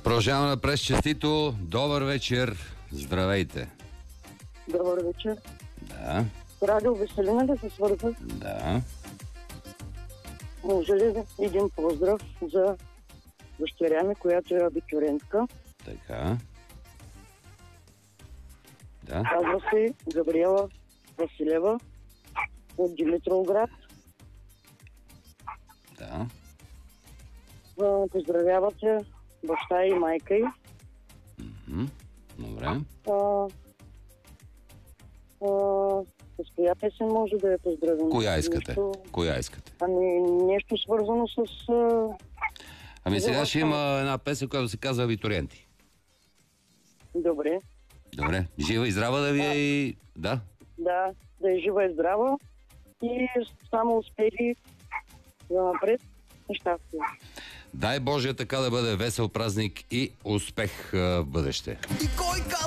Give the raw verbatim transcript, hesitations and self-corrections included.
Продължаваме напред. Честито. Добър вечер. Здравейте. Добър вечер. Да. Радио Веселина да се свързва. Да. Може ли един поздрав за дъщеря ми, която е абитурентка? Така. Да. Казва се Габриела Василева от Димитровград. Да. А, Поздравявате баща и майка й. Мгм. Добре. А, а, с коя песен може да я поздравим? Коя искате? Нещо, Коя искате? ами, нещо свързано с... А, Ами сега за ще има една песен, която се казва Абитуриенти. добре. Добре. Жива и здрава да ви е и... Да. Да, да е жива и здрава и само успехи за напред и щастие. Дай Боже така да бъде весел празник и успех а, в бъдеще. И кой